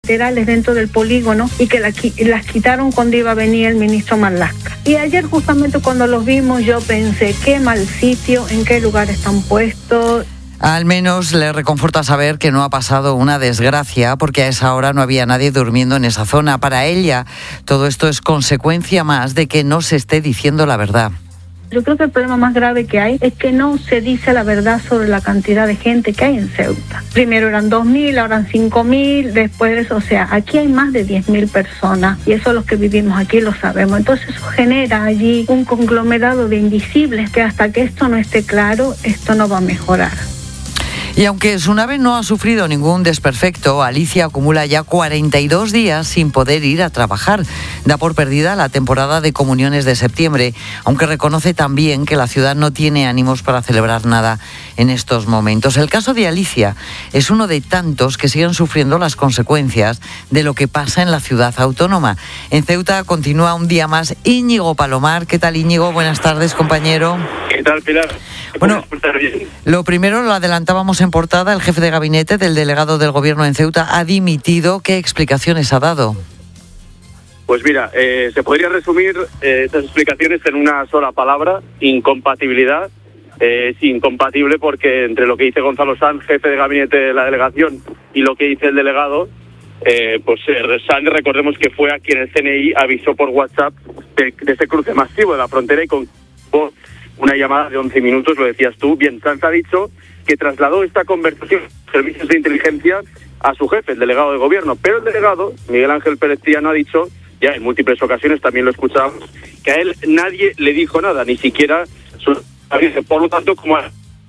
laterales dentro del polígono y que las quitaron cuando iba a venir el ministro Marlaska. Y ayer justamente cuando los vimos yo pensé, qué mal sitio, en qué lugar están puestos. Al menos le reconforta saber que no ha pasado una desgracia, porque a esa hora no había nadie durmiendo en esa zona. Para ella, todo esto es consecuencia más de que no se esté diciendo la verdad. Yo creo que el problema más grave que hay es que no se dice la verdad sobre la cantidad de gente que hay en Ceuta. Primero eran 2.000, ahora 5.000, después, o sea, aquí hay más de 10.000 personas y eso los que vivimos aquí lo sabemos. Entonces eso genera allí un conglomerado de invisibles que hasta que esto no esté claro, esto no va a mejorar. Y aunque su nave no ha sufrido ningún desperfecto, Alicia acumula ya 42 días sin poder ir a trabajar. Da por perdida la temporada de comuniones de septiembre, aunque reconoce también que la ciudad no tiene ánimos para celebrar nada en estos momentos. El caso de Alicia es uno de tantos que siguen sufriendo las consecuencias de lo que pasa en la ciudad autónoma. En Ceuta continúa un día más Íñigo Palomar. ¿Qué tal, Íñigo? Buenas tardes, compañero. ¿Qué tal, Pilar? Bueno, lo primero lo adelantábamos en portada. El jefe de gabinete del delegado del gobierno en Ceuta ha dimitido. ¿Qué explicaciones ha dado? Pues mira, se podría resumir estas explicaciones en una sola palabra: incompatibilidad. Es incompatible porque entre lo que dice Gonzalo Sanz, jefe de gabinete de la delegación, y lo que dice el delegado, pues Sanz, recordemos que fue a quien el CNI avisó por WhatsApp de ese cruce masivo de la frontera y con una llamada de 11 minutos, lo decías tú. Bien, Sanz ha dicho que trasladó esta conversación a servicios de inteligencia a su jefe, el delegado de gobierno, pero el delegado, Miguel Ángel Pérez Triano, ha dicho, ya en múltiples ocasiones también lo escuchábamos, que a él nadie le dijo nada, ni siquiera su... Por lo tanto, como...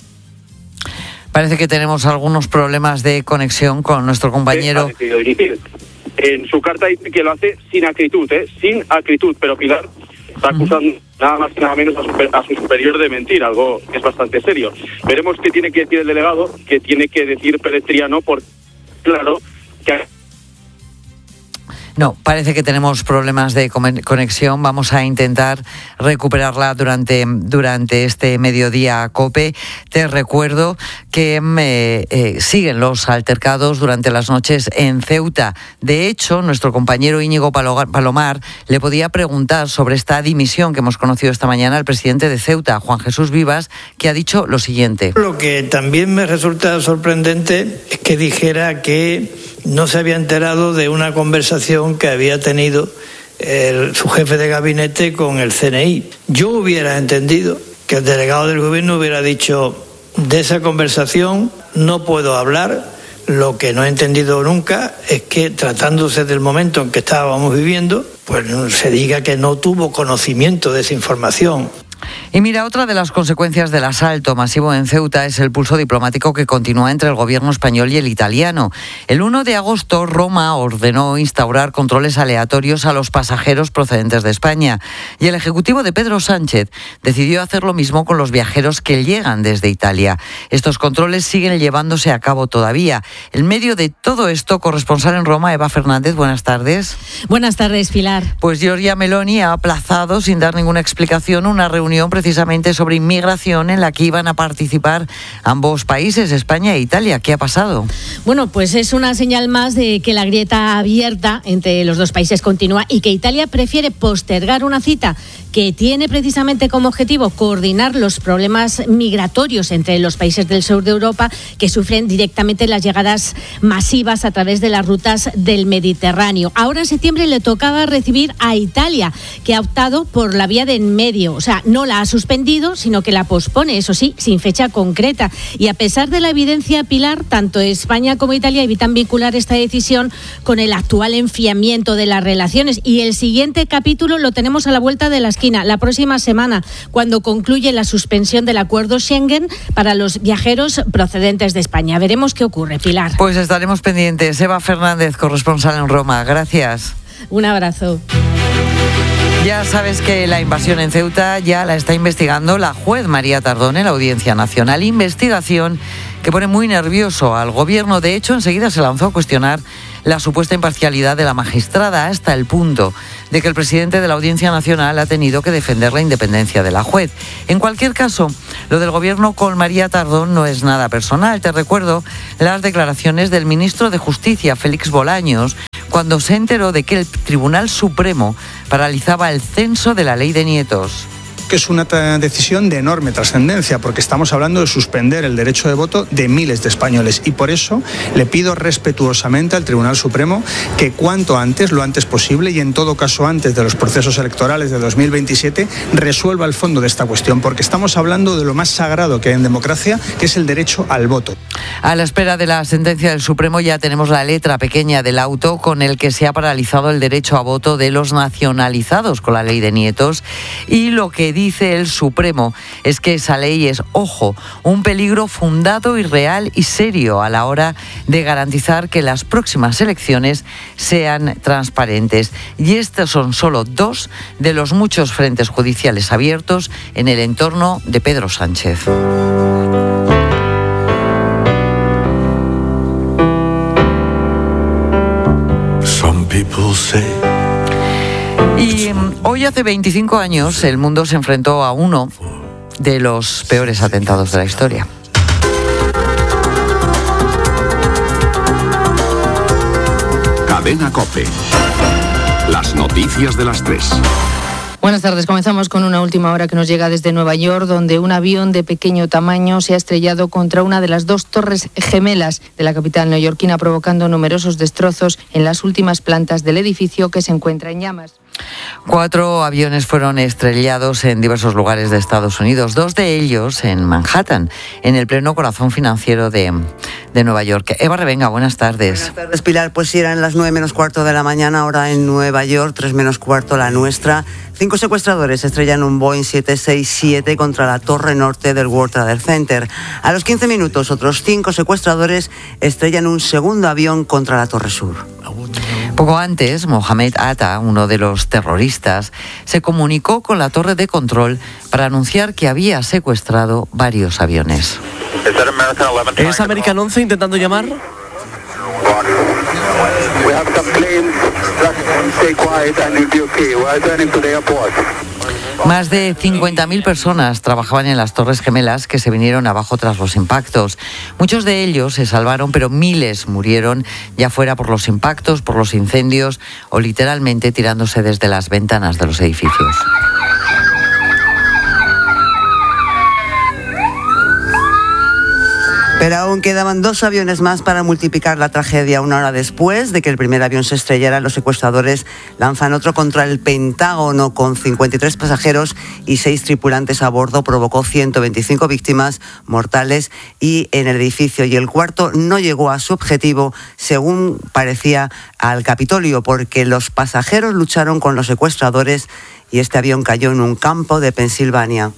Parece que tenemos algunos problemas de conexión con nuestro compañero. En su carta dice que lo hace sin acritud, sin acritud, pero Pilar está acusando nada más y nada menos a su superior de mentir, algo que es bastante serio. Veremos qué tiene que decir el delegado, qué tiene que decir Pérez Triano, porque claro que... No, parece que tenemos problemas de conexión. Vamos a intentar recuperarla durante este mediodía COPE. Te recuerdo que siguen los altercados durante las noches en Ceuta. De hecho, nuestro compañero Íñigo Palomar le podía preguntar sobre esta dimisión que hemos conocido esta mañana al presidente de Ceuta, Juan Jesús Vivas, que ha dicho lo siguiente. Lo que también me resulta sorprendente es que dijera que no se había enterado de una conversación que había tenido su jefe de gabinete con el CNI. Yo hubiera entendido que el delegado del gobierno hubiera dicho: de esa conversación no puedo hablar. Lo que no he entendido nunca es que, tratándose del momento en que estábamos viviendo, pues se diga que no tuvo conocimiento de esa información. Y mira, otra de las consecuencias del asalto masivo en Ceuta es el pulso diplomático que continúa entre el gobierno español y el italiano. El 1 de agosto, Roma ordenó instaurar controles aleatorios a los pasajeros procedentes de España. Y el ejecutivo de Pedro Sánchez decidió hacer lo mismo con los viajeros que llegan desde Italia. Estos controles siguen llevándose a cabo todavía. En medio de todo esto, corresponsal en Roma, Eva Fernández, buenas tardes. Buenas tardes, Pilar. Pues Giorgia Meloni ha aplazado, sin dar ninguna explicación, una reunión precisamente sobre inmigración en la que iban a participar ambos países, España e Italia. ¿Qué ha pasado? Bueno, pues es una señal más de que la grieta abierta entre los dos países continúa y que Italia prefiere postergar una cita que tiene precisamente como objetivo coordinar los problemas migratorios entre los países del sur de Europa que sufren directamente las llegadas masivas a través de las rutas del Mediterráneo. Ahora en septiembre le tocaba recibir a Italia, que ha optado por la vía de en medio. O sea, no la ha suspendido, sino que la pospone, eso sí, sin fecha concreta. Y a pesar de la evidencia, Pilar, tanto España como Italia evitan vincular esta decisión con el actual enfriamiento de las relaciones. Y el siguiente capítulo lo tenemos a la vuelta de la esquina, la próxima semana, cuando concluye la suspensión del acuerdo Schengen para los viajeros procedentes de España. Veremos qué ocurre, Pilar. Pues estaremos pendientes. Eva Fernández, corresponsal en Roma. Gracias. Un abrazo. Ya sabes que la invasión en Ceuta ya la está investigando la juez María Tardón en la Audiencia Nacional. Investigación que pone muy nervioso al gobierno. De hecho, enseguida se lanzó a cuestionar la supuesta imparcialidad de la magistrada, hasta el punto de que el presidente de la Audiencia Nacional ha tenido que defender la independencia de la juez. En cualquier caso, lo del gobierno con María Tardón no es nada personal. Te recuerdo las declaraciones del ministro de Justicia, Félix Bolaños, cuando se enteró de que el Tribunal Supremo paralizaba el censo de la ley de nietos. Que es una decisión de enorme trascendencia, porque estamos hablando de suspender el derecho de voto de miles de españoles, y por eso le pido respetuosamente al Tribunal Supremo que cuanto antes, lo antes posible, y en todo caso antes de los procesos electorales de 2027, resuelva el fondo de esta cuestión, porque estamos hablando de lo más sagrado que hay en democracia, que es el derecho al voto. A la espera de la sentencia del Supremo ya tenemos la letra pequeña del auto con el que se ha paralizado el derecho a voto de los nacionalizados con la ley de nietos, y lo que dice el Supremo es que esa ley es, ojo, un peligro fundado y real y serio a la hora de garantizar que las próximas elecciones sean transparentes. Y estos son solo 2 de los muchos frentes judiciales abiertos en el entorno de Pedro Sánchez. Some people say. Y hoy hace 25 años el mundo se enfrentó a uno de los peores atentados de la historia. Cadena COPE. Las noticias de las 3. Buenas tardes. Comenzamos con una última hora que nos llega desde Nueva York, donde un avión de pequeño tamaño se ha estrellado contra una de las 2 torres gemelas de la capital neoyorquina, provocando numerosos destrozos en las últimas plantas del edificio, que se encuentra en llamas. 4 aviones fueron estrellados en diversos lugares de Estados Unidos, 2 de ellos en Manhattan, en el pleno corazón financiero de Nueva York. Eva Revenga, buenas tardes. Buenas tardes, Pilar. Pues sí, eran las 9 menos cuarto de la mañana, ahora en Nueva York, 3 menos cuarto la nuestra. 5 secuestradores estrellan un Boeing 767 contra la torre norte del World Trade Center. A los 15 minutos, otros 5 secuestradores estrellan un segundo avión contra la torre sur. Poco antes, Mohamed Atta, uno de los terroristas, se comunicó con la torre de control para anunciar que había secuestrado varios aviones. ¿Es American 11 intentando llamar? Más de 50.000 personas trabajaban en las Torres Gemelas que se vinieron abajo tras los impactos. Muchos de ellos se salvaron, pero miles murieron, ya fuera por los impactos, por los incendios o literalmente tirándose desde las ventanas de los edificios. Pero aún quedaban 2 aviones más para multiplicar la tragedia. 1 hora después de que el primer avión se estrellara, los secuestradores lanzan otro contra el Pentágono con 53 pasajeros y 6 tripulantes a bordo. Provocó 125 víctimas mortales y en el edificio. Y el cuarto no llegó a su objetivo, según parecía, al Capitolio, porque los pasajeros lucharon con los secuestradores y este avión cayó en un campo de Pensilvania.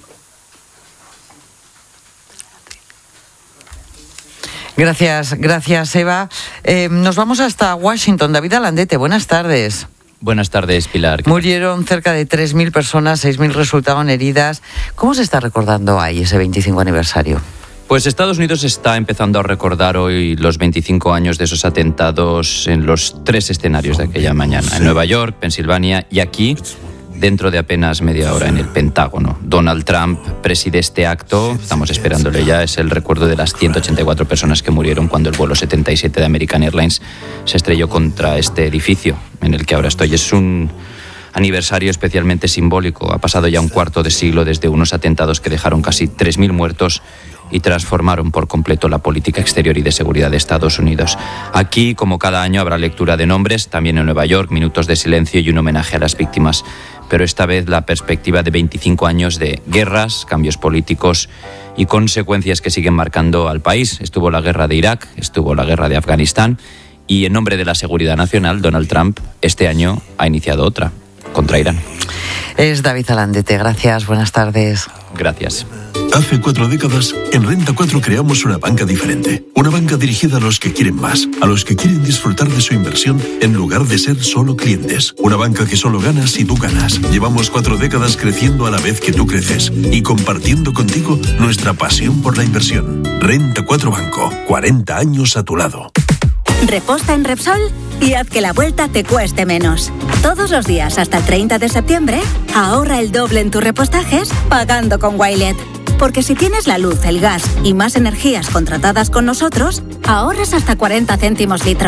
Gracias Eva. Nos vamos hasta Washington. David Alandete, buenas tardes. Buenas tardes, Pilar. Murieron cerca de 3.000 personas, 6.000 resultaron heridas. ¿Cómo se está recordando ahí ese 25 aniversario? Pues Estados Unidos está empezando a recordar hoy los 25 años de esos atentados en los 3 escenarios de aquella mañana. En Nueva York, Pensilvania y aquí, dentro de apenas media hora, en el Pentágono. Donald Trump preside este acto, estamos esperándole ya, es el recuerdo de las 184 personas que murieron cuando el vuelo 77 de American Airlines se estrelló contra este edificio en el que ahora estoy. Es un aniversario especialmente simbólico. Ha pasado ya un cuarto de siglo desde unos atentados que dejaron casi 3.000 muertos y transformaron por completo la política exterior y de seguridad de Estados Unidos. Aquí, como cada año, habrá lectura de nombres, también en Nueva York, minutos de silencio y un homenaje a las víctimas. Pero esta vez la perspectiva de 25 años de guerras, cambios políticos y consecuencias que siguen marcando al país. Estuvo la guerra de Irak, estuvo la guerra de Afganistán y en nombre de la seguridad nacional, Donald Trump este año ha iniciado otra, contra Irán. Es David Alandete, gracias, buenas tardes. Gracias. Hace 4 décadas, en Renta 4 creamos una banca diferente. Una banca dirigida a los que quieren más, a los que quieren disfrutar de su inversión en lugar de ser solo clientes. Una banca que solo gana si tú ganas. Llevamos 4 décadas creciendo a la vez que tú creces y compartiendo contigo nuestra pasión por la inversión. Renta 4 Banco, 40 años a tu lado. Reposta en Repsol y haz que la vuelta te cueste menos. Todos los días hasta el 30 de septiembre, ahorra el doble en tus repostajes pagando con Wilet. Porque si tienes la luz, el gas y más energías contratadas con nosotros, ahorras hasta 40 céntimos litro.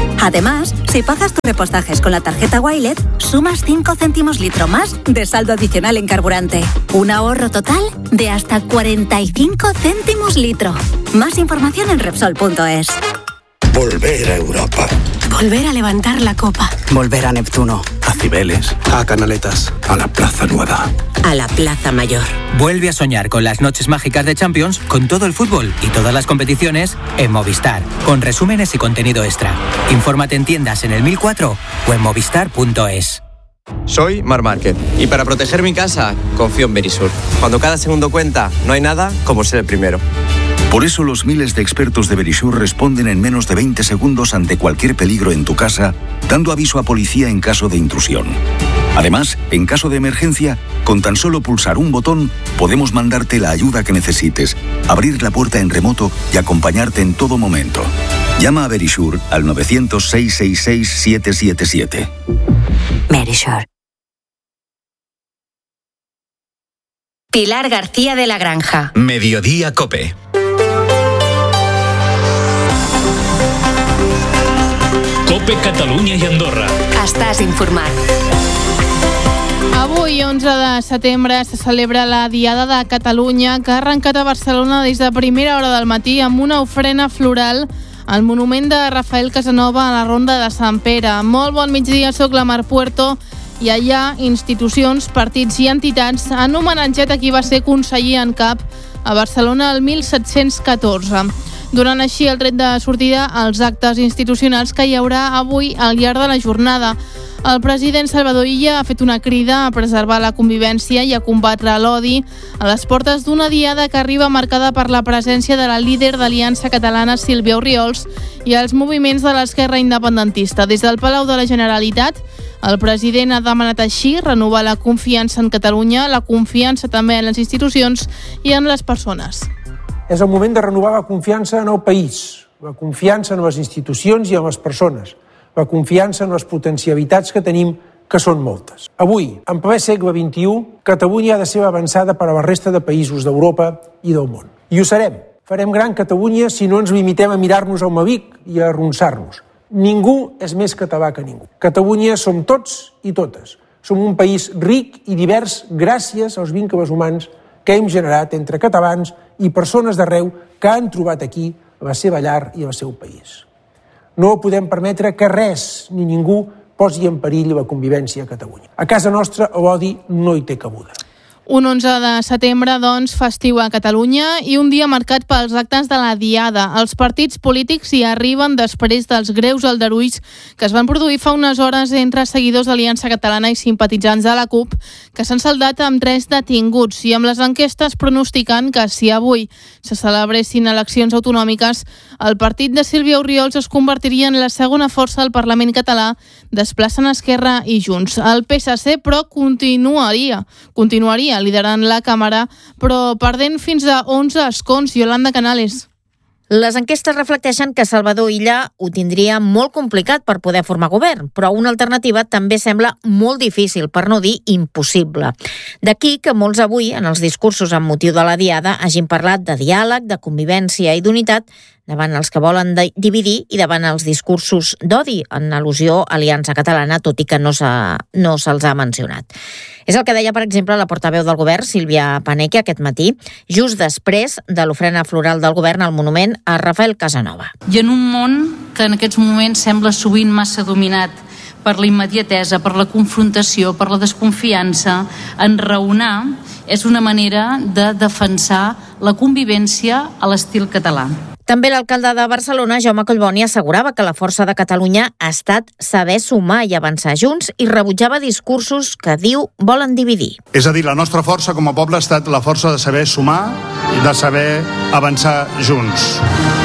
Además, si pagas tus repostajes con la tarjeta Wilet, sumas 5 céntimos litro más de saldo adicional en carburante. Un ahorro total de hasta 45 céntimos litro. Más información en Repsol.es. Volver a Europa. Volver a levantar la copa. Volver a Neptuno. A Cibeles. A Canaletas. A la Plaza Nueva. A la Plaza Mayor. Vuelve a soñar con las noches mágicas de Champions, con todo el fútbol y todas las competiciones en Movistar, con resúmenes y contenido extra. Infórmate en tiendas en el 1004 o en movistar.es. Soy Marc Márquez y para proteger mi casa confío en Verisur. Cuando cada segundo cuenta, no hay nada como ser el primero. Por eso los miles de expertos de Verisur responden en menos de 20 segundos ante cualquier peligro en tu casa, dando aviso a policía en caso de intrusión. Además, en caso de emergencia, con tan solo pulsar un botón, podemos mandarte la ayuda que necesites, abrir la puerta en remoto y acompañarte en todo momento. Llama a Verisur al 900-666-777. Verisur. Pilar García de la Granja. Mediodía COPE. COPE Catalunya i Andorra. Estàs informat. Avui, 11 de setembre, se celebra la Diada de Catalunya, que ha arrencat a Barcelona des de primera hora del matí amb una ofrena floral al monument de Rafael Casanova a la Ronda de Sant Pere. Molt bon migdia, soc la Mar Puerto, i allà institucions, partits i entitats han homenatjat a qui va ser conseller en cap a Barcelona el 1714. Donant així el tret de sortida als actes institucionals que hi haurà avui al llarg de la jornada. El president Salvador Illa ha fet una crida a preservar la convivència i a combatre l'odi a les portes d'una diada que arriba marcada per la presència de la líder d'Aliança Catalana, Sílvia Orriols, i els moviments de l'esquerra independentista. Des del Palau de la Generalitat, el president ha demanat així renovar la confiança en Catalunya, la confiança també en les institucions i en les persones. És el moment de renovar la confiança en el país, la confiança en les institucions i en les persones, la confiança en les potencialitats que tenim, que són moltes. Avui, en ple segle XXI, Catalunya ha de ser avançada per a la resta de països d'Europa i del món. I ho serem. Farem gran Catalunya si no ens limitem a mirar-nos al Mavic i a arronsar-nos. Ningú és més català que ningú. Catalunya som tots i totes. Som un país ric i divers gràcies als vincles humans que hem generat entre catalans i persones d'arreu que han trobat aquí la seva llar i el seu país. No podem permetre que res ni ningú posi en perill la convivència a Catalunya. A casa nostra l'odi no hi té cabuda. Un 11 de setembre, doncs, festiu a Catalunya i un dia marcat pels actes de la Diada. Els partits polítics hi arriben després dels greus aldarulls que es van produir fa unes hores entre seguidors d'Aliança Catalana i simpatitzants de la CUP, que s'han saldat amb 3 detinguts i amb les enquestes pronosticant que si avui se celebressin eleccions autonòmiques, el partit de Sílvia Orriols es convertiria en la segona força al Parlament català, desplaçant Esquerra i Junts. El PSC, però, continuaria liderant la Càmera, però perdent fins a 11 escons. Yolanda Canales. Les enquestes reflecteixen que Salvador Illa ho tindria molt complicat per poder formar govern, però una alternativa també sembla molt difícil, per no dir impossible. D'aquí que molts avui, en els discursos amb motiu de la Diada, hagin parlat de diàleg, de convivència i d'unitat davant els que volen dividir i davant els discursos d'odi, en al·lusió a Aliança Catalana, tot i que no se'ls ha mencionat. És el que deia, per exemple, la portaveu del govern, Sílvia Paneque, aquest matí, just després de l'ofrena floral del govern al monument a Rafael Casanova. I en un món que en aquests moments sembla sovint massa dominat per la immediatesa, per la confrontació, per la desconfiança, enraonar és una manera de defensar la convivència a l'estil català. També l'alcalde de Barcelona, Jaume Collboni, assegurava que la força de Catalunya ha estat saber sumar i avançar junts i rebutjava discursos que, diu, volen dividir. És a dir, la nostra força com a poble ha estat la força de saber sumar i de saber avançar junts.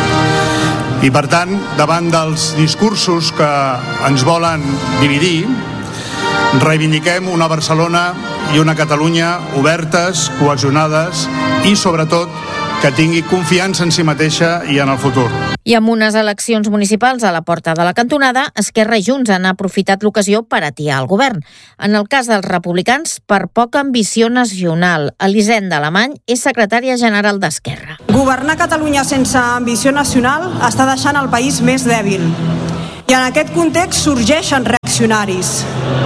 I, per tant, davant dels discursos que ens volen dividir, reivindiquem una Barcelona i una Catalunya obertes, cohesionades i, sobretot, que tingui confiança en si mateixa i en el futur. I amb unes eleccions municipals a la porta de la cantonada, Esquerra i Junts han aprofitat l'ocasió per atiar el govern. En el cas dels republicans, per poca ambició nacional. Elisenda Alemany és secretària general d'Esquerra. Governar Catalunya sense ambició nacional està deixant el país més dèbil. I en aquest context sorgeixen reaccionaris.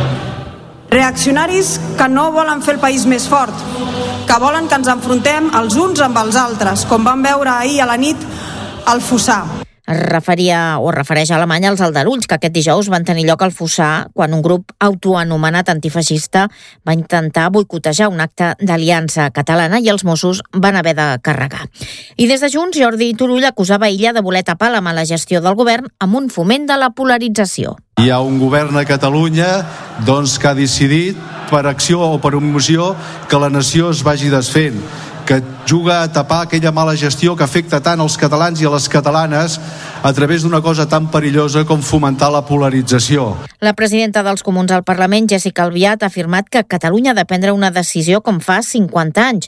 Reaccionaris que no volen fer el país més fort, que volen que ens enfrontem els uns amb els altres, com vam veure ahir a la nit al Fossar. Es refereix a Alemanya als aldarulls que aquest dijous van tenir lloc al Fossar quan un grup autoanomenat antifeixista va intentar boicotejar un acte d'aliança catalana i els Mossos van haver de carregar. I des de Junts, Jordi Turull acusava Illa de voler tapar la mala gestió del govern amb un foment de la polarització. Hi ha un govern a Catalunya que ha decidit per acció o per omissió que la nació es vagi desfent, que juga a tapar aquella mala gestió que afecta tant els catalans i a les catalanes a través d'una cosa tan perillosa com fomentar la polarització. La presidenta dels Comuns al Parlament, Jéssica Albiach, ha afirmat que Catalunya ha de prendre una decisió com fa 50 anys.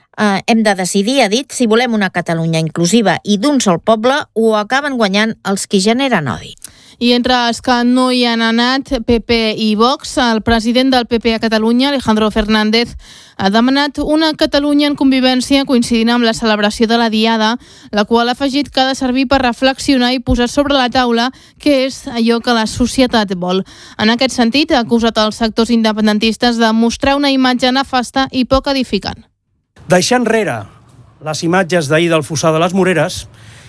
Hem de decidir, ha dit, si volem una Catalunya inclusiva i d'un sol poble o acaben guanyant els qui generen odi. I entre els que no hi han anat, PP i Vox, el president del PP a Catalunya, Alejandro Fernández, ha demanat una Catalunya en convivència coincidint amb la celebració de la Diada, la qual ha afegit que ha de servir per reflexionar i posar sobre la taula què és allò que la societat vol. En aquest sentit, ha acusat els sectors independentistes de mostrar una imatge nefasta i poc edificant. Deixar enrere les imatges d'ahir del Fossar de les Moreres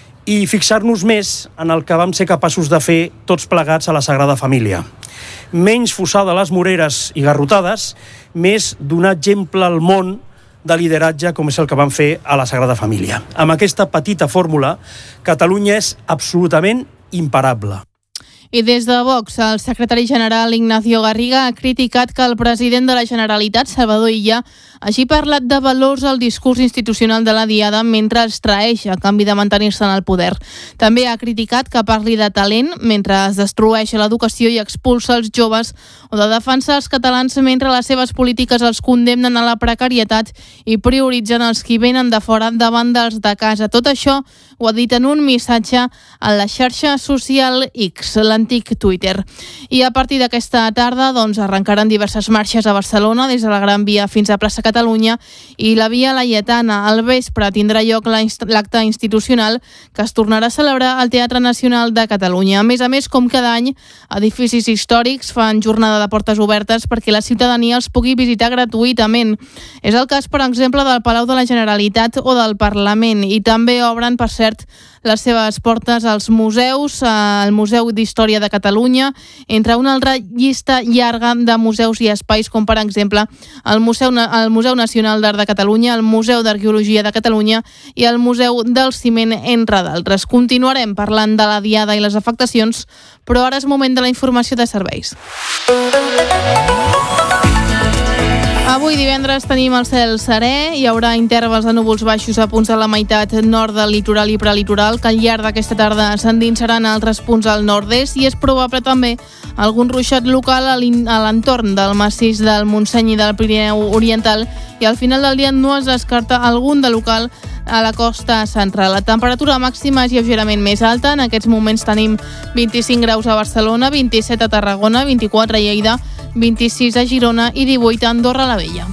i fixar-nos més en el que vam ser capaços de fer tots plegats a la Sagrada Família. Menys Fossar de les Moreres i garrotades, més donar exemple al món de lideratge com és el que vam fer a la Sagrada Família. Amb aquesta petita fórmula, Catalunya és absolutament imparable. I des de Vox, el secretari general Ignacio Garriga ha criticat que el president de la Generalitat, Salvador Illa, hagi parlat de valors al discurs institucional de la Diada mentre es traeix a canvi de mantenir-se en el poder. També ha criticat que parli de talent mentre es destrueix l'educació i expulsa els joves o de defensar els catalans mentre les seves polítiques els condemnen a la precarietat i prioritzen els qui venen de fora davant dels de casa. Tot això ho ha dit en un missatge a la xarxa social X, l'antic Twitter. I a partir d'aquesta tarda arrencaran diverses marxes a Barcelona, des de la Gran Via fins a Plaça Catalunya i la Via Laietana. Al vespre tindrà lloc l'acte institucional que es tornarà a celebrar al Teatre Nacional de Catalunya. A més, com cada any, edificis històrics fan jornada de portes obertes perquè la ciutadania els pugui visitar gratuïtament. És el cas, per exemple, del Palau de la Generalitat o del Parlament, i també obren, per cert, les seves portes als museus, al Museu d'Història de Catalunya, entre una altra llista llarga de museus i espais, com per exemple el Museu Nacional d'Art de Catalunya, el Museu d'Arqueologia de Catalunya i el Museu del Ciment, entre d'altres. Continuarem parlant de la Diada i les afectacions, però ara és moment de la informació de serveis. Avui divendres tenim el cel serè, hi haurà intervals de núvols baixos a punts de la meitat nord del litoral i prelitoral, que al llarg d'aquesta tarda s'endinsaran a altres punts al nord-est, i és probable també algun ruixat local a l'entorn del massís del Montseny i del Pirineu Oriental, i al final del dia no es descarta algun de local a la costa central. La temperatura màxima és lleugerament més alta. En aquests moments tenim 25 graus a Barcelona, 27 a Tarragona, 24 a Lleida, 26 a Girona i 18 a Andorra la Vella.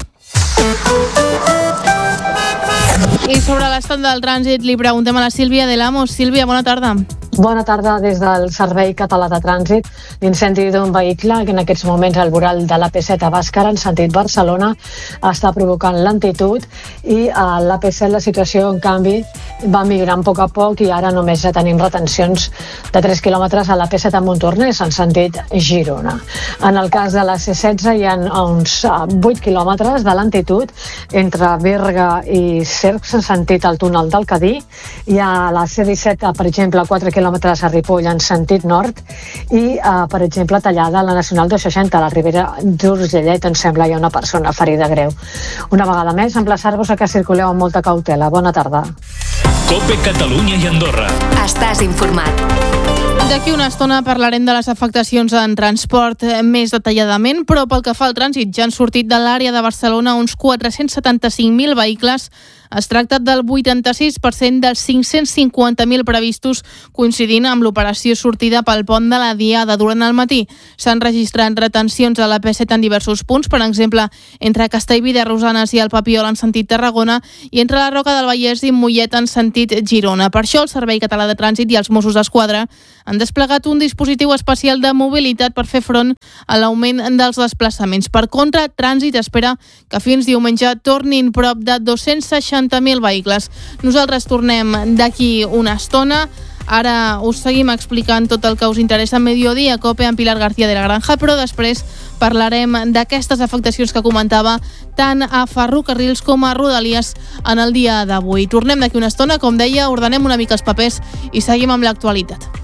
I sobre l'estat del trànsit li preguntem a la Sílvia de l'Amos. Sílvia, bona tarda. Bona tarda. Des del Servei Català de Trànsit, l'incendi d'un vehicle que en aquests moments al voral de l'AP7 a Bàscara, en sentit Barcelona, està provocant lentitud, i a l'AP7 la situació, en canvi, va millorant a poc i ara només ja tenim retencions de 3 quilòmetres a l'AP7 a Montornès, en sentit Girona. En el cas de la C16 hi ha uns 8 quilòmetres de lentitud entre Berga i Cercs, en sentit el túnel del Cadí. Hi ha la C17, per exemple, 4 quilòmetres a Ripoll en sentit nord, i, per exemple, tallada a la Nacional 260 a la Ribera d'Urgellet, em sembla hi ha una persona ferida greu. Una vegada més, emplaçar-vos a que circuleu amb molta cautela. Bona tarda. COPE Catalunya i Andorra. Estàs informat. D'aquí una estona parlarem de les afectacions en transport més detalladament, però pel que fa al trànsit ja han sortit de l'àrea de Barcelona uns 475.000 vehicles Es tracta del 86% dels 550.000 previstos, coincidint amb l'operació sortida pel pont de la Diada. Durant el matí s'han registrat retencions a la P7 en diversos punts, per exemple, entre Castellví de Rosanes i el Papiol en sentit Tarragona i entre la Roca del Vallès i Mollet en sentit Girona. Per això el Servei Català de Trànsit i els Mossos d'Esquadra han desplegat un dispositiu especial de mobilitat per fer front a l'augment dels desplaçaments. Per contra, Trànsit espera que fins diumenge tornin prop de 260.000 vehicles. Nosaltres tornem d'aquí una estona. Ara us seguim explicant tot el que us interessa a Mediodía Cope amb Pilar García de la Granja, però després parlarem d'aquestes afectacions que comentava tant a ferrocarrils com a Rodalies en el dia d'avui. Tornem d'aquí una estona, com deia, ordenem una mica els papers i seguim amb l'actualitat.